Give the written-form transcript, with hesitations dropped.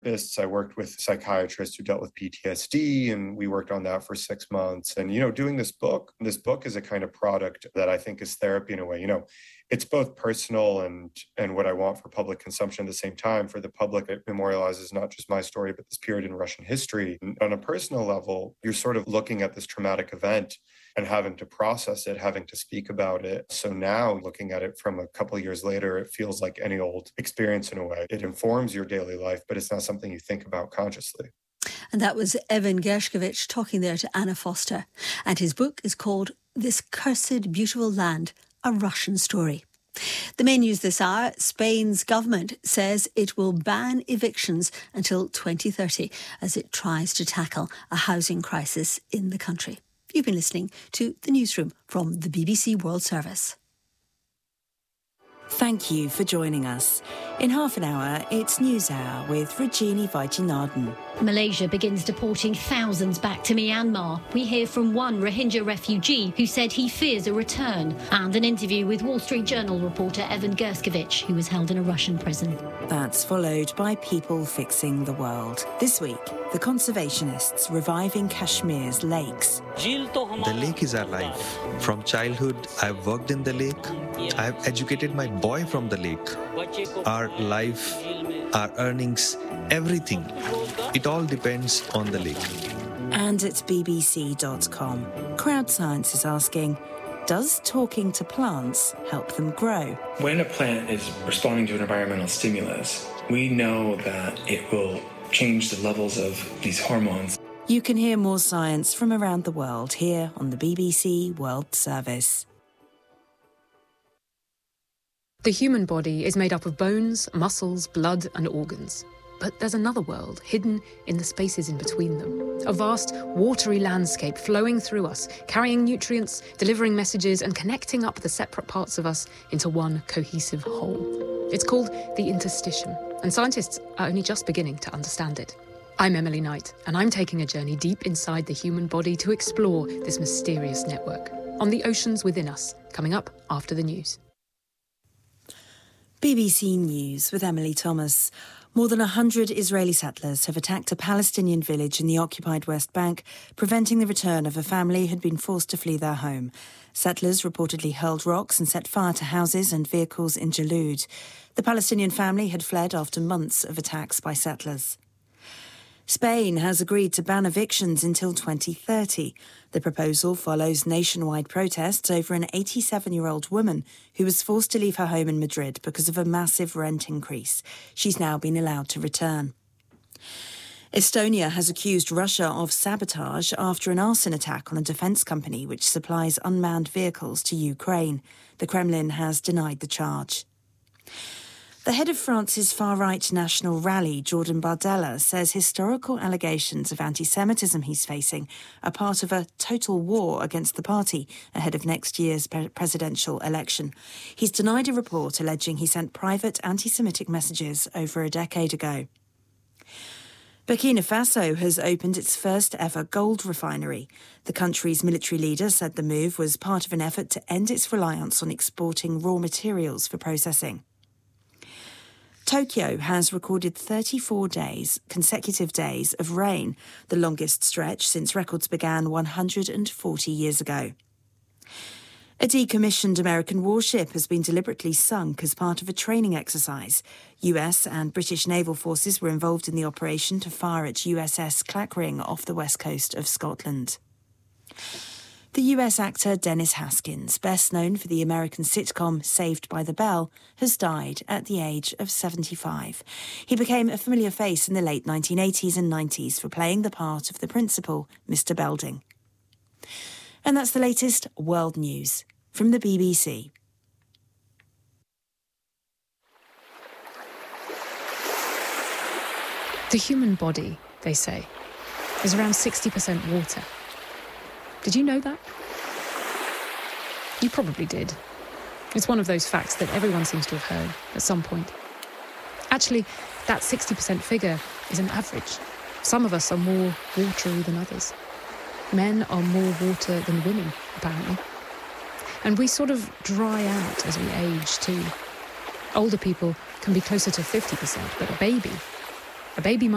I worked with psychiatrists who dealt with PTSD, and we worked on that for 6 months. And, doing this book is a kind of product that I think is therapy in a way. It's both personal and what I want for public consumption at the same time. For the public, it memorializes not just my story, but this period in Russian history. And on a personal level, you're sort of looking at this traumatic event and having to process it, having to speak about it. So now, looking at it from a couple of years later, it feels like any old experience in a way. It informs your daily life, but it's not something you think about consciously. And that was Evan Gershkovich talking there to Anna Foster. And his book is called This Cursed Beautiful Land, A Russian Story. The main news this hour, Spain's government says it will ban evictions until 2030 as it tries to tackle a housing crisis in the country. You've been listening to The Newsroom from the BBC World Service. Thank you for joining us. In half an hour, it's NewsHour with Regina Vaichinarden. Malaysia begins deporting thousands back to Myanmar. We hear from one Rohingya refugee who said he fears a return, and an interview with Wall Street Journal reporter Evan Gershkovich, who was held in a Russian prison. That's followed by People Fixing the World. This week, the conservationists reviving Kashmir's lakes. The lake is our life. From childhood, I've worked in the lake. I've educated my boy from the lake. Our life, our earnings, everything. It all depends on the lake. And at bbc.com, Crowd Science is asking, does talking to plants help them grow? When a plant is responding to an environmental stimulus, we know that it will change the levels of these hormones. You can hear more science from around the world here on the BBC World Service. The human body is made up of bones, muscles, blood and organs. But there's another world hidden in the spaces in between them. A vast, watery landscape flowing through us, carrying nutrients, delivering messages and connecting up the separate parts of us into one cohesive whole. It's called the interstitium, and scientists are only just beginning to understand it. I'm Emily Knight, and I'm taking a journey deep inside the human body to explore this mysterious network. On the oceans within us, coming up after the news. BBC News with Emily Thomas. More than 100 Israeli settlers have attacked a Palestinian village in the occupied West Bank, preventing the return of a family who had been forced to flee their home. Settlers reportedly hurled rocks and set fire to houses and vehicles in Jalud. The Palestinian family had fled after months of attacks by settlers. Spain has agreed to ban evictions until 2030. The proposal follows nationwide protests over an 87-year-old woman who was forced to leave her home in Madrid because of a massive rent increase. She's now been allowed to return. Estonia has accused Russia of sabotage after an arson attack on a defence company which supplies unmanned vehicles to Ukraine. The Kremlin has denied the charge. The head of France's far-right national rally, Jordan Bardella, says historical allegations of anti-Semitism he's facing are part of a total war against the party ahead of next year's presidential election. He's denied a report alleging he sent private anti-Semitic messages over a decade ago. Burkina Faso has opened its first ever gold refinery. The country's military leader said the move was part of an effort to end its reliance on exporting raw materials for processing. Tokyo has recorded 34 consecutive days of rain, the longest stretch since records began 140 years ago. A decommissioned American warship has been deliberately sunk as part of a training exercise. US and British naval forces were involved in the operation to fire at USS Clackring off the west coast of Scotland. The US actor Dennis Haskins, best known for the American sitcom Saved by the Bell, has died at the age of 75. He became a familiar face in the late 1980s and 90s for playing the part of the principal, Mr. Belding. And that's the latest world news from the BBC. The human body, they say, is around 60% water. Did you know that? You probably did. It's one of those facts that everyone seems to have heard at some point. Actually, that 60% figure is an average. Some of us are more watery than others. Men are more water than women, apparently. And we sort of dry out as we age too. Older people can be closer to 50%, but a baby might